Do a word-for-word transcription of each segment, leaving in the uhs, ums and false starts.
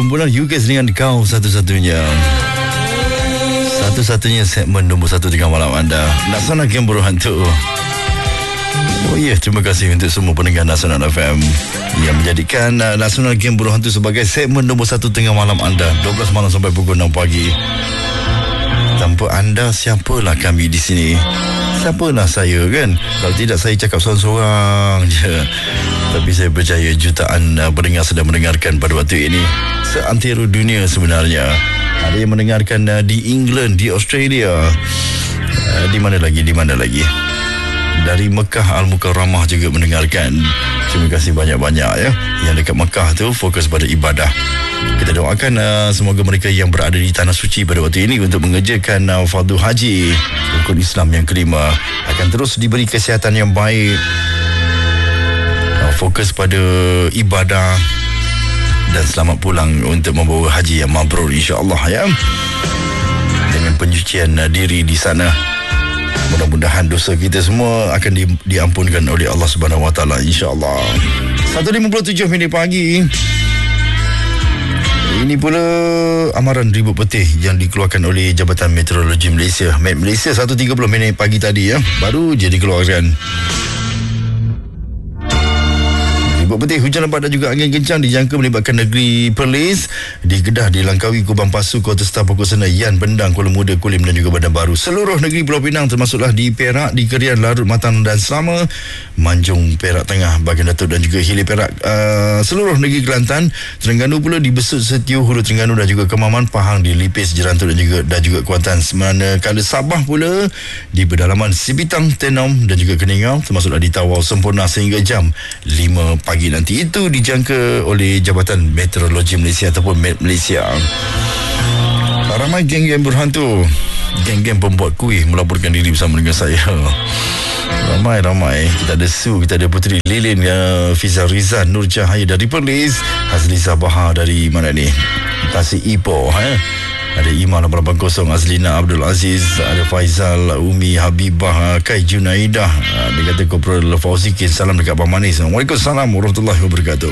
Kumpulan U K dengan kau satu-satunya. Satu-satunya segmen nombor satu tengah malam anda. Nasional Game Buruh Hantu. Oh ya, yeah, terima kasih untuk semua pendengar Nasional F M yang menjadikan uh, Nasional Game Buruh Hantu sebagai segmen nombor satu tengah malam anda. dua belas malam sampai pukul enam pagi. Tanpa anda, siapalah kami di sini? Siapalah saya kan? Kalau tidak, saya cakap seorang-seorang je. Tapi saya percaya jutaan uh, pendengar sedang mendengarkan pada waktu ini. Seantero dunia sebenarnya. Ada yang mendengarkan uh, di England, di Australia, uh, di mana lagi, di mana lagi. Dari Mekah Al-Mukarramah juga mendengarkan. Terima kasih banyak-banyak ya. Yang dekat Mekah tu fokus pada ibadah. Kita doakan uh, semoga mereka yang berada di Tanah Suci pada waktu ini untuk mengerjakan uh, fardu haji rukun Islam yang kelima akan terus diberi kesihatan yang baik, uh, fokus pada ibadah dan selamat pulang untuk membawa haji yang mabrur insya-Allah ya. Dengan pencucian uh, diri di sana. Mudah-mudahan dosa kita semua akan di, diampunkan oleh Allah Subhanahu Wa Taala insya-Allah. satu lima puluh tujuh minit pagi. Ini pula amaran ribut petih yang dikeluarkan oleh Jabatan Meteorologi Malaysia. Met Malaysia satu tiga puluh minit pagi tadi ya, baru je dikeluarkan. Ribut petih, hujan lebat dan juga angin kencang dijangka melibatkan negeri Perlis. Di Kedah dilangkaui Kubang Pasu, Kota Star, Pokok Senayan, Bendang, Kuala Muda, Kulim dan juga Bandar Baru. Seluruh negeri Pulau Pinang termasuklah di Perak, di Kerian, Larut, Matang dan Selama, Manjung, Perak Tengah, bahagian Datuk dan juga Hilir Perak, uh, seluruh negeri Kelantan, Terengganu pula di Besut, Setiu, Hulu Terengganu dan juga Kemaman, Pahang, di Lipis, Jerantuk dan juga dan juga Kuantan. Manakala Sabah pula di pedalaman Sibitang, Tenom dan juga Keningau, termasuklah di Tawau sempurna sehingga jam lima pagi nanti. Itu dijangka oleh Jabatan Meteorologi Malaysia ataupun Met Malaysia. Ramai geng-geng berhantu, geng-geng pembuat kuih melaporkan diri bersama dengan saya. Ramai-ramai. Kita ada Su, kita ada Puteri Lilin, uh, Fiza Rizan, Nur Cahaya dari Perlis, Hazli Sabaha dari mana ni, Tasik Ipoh, eh? Ada Iman lapan lapan kosong, Azlina Abdul Aziz, ada Faizal, Umi Habibah, Kai Junaidah, dia kata Kopral Fauzikin, salam dekat Abang Manis. Waalaikumsalam warahmatullahi wabarakatuh.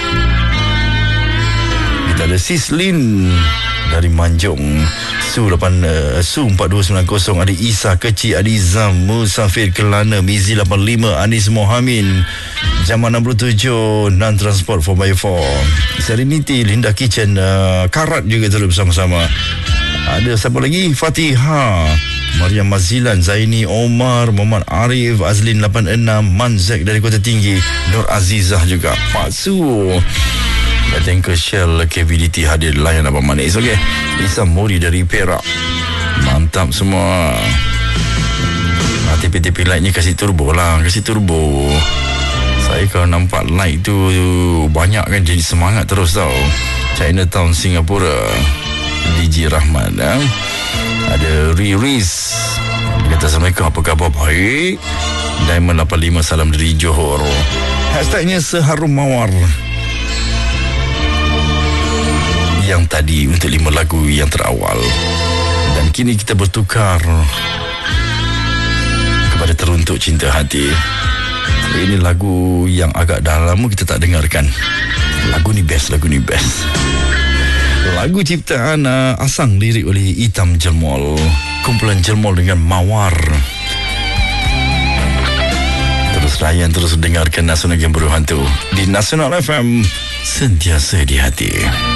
Kita ada Sislin dari Manjung, Su lapan uh, Su empat dua sembilan kosong, ada Isa Kecil, ada Izam Musafir Kelana, Mizi lapan lima, Anis Mohamin, Jaman enam puluh tujuh, Nan Transport four by four, Serenity, Linda Kitchen, uh, Karat juga terus bersama-sama. Ada siapa lagi? Fatiha, Mariam Mazilan, Zaini Omar, Muhammad Arif, Azlin lapan enam, Manzek dari Kota Tinggi, Nur Azizah juga, Pak Su. Tanker Shell K V D T hadir layan Abang Manis. Okey, Isam Mori dari Perak, mantap semua. Ha, T P-T P light ni kasih turbo lah, kasih turbo. Saya kalau nampak light tu banyak kan, jadi semangat terus tau. Chinatown Singapura, D J Rahman, eh? Ada Riris, dia kata Assalamualaikum, apa khabar? Baik. Diamond lapan lima, salam dari Johor. Hashtagnya Seharum Mawar. Yang tadi untuk lima lagu yang terawal. Dan kini kita bertukar kepada Teruntuk Cinta Hati. Ini lagu yang agak dah lama kita tak dengarkan. Lagu ni best, lagu ni best. Lagu ciptaan uh, Asang, lirik oleh Itam Jelmol. Kumpulan Jelmol dengan Mawar. Terus layan, terus dengarkan Nasional Game Buruh Hantu di Nasional F M, sentiasa di hati.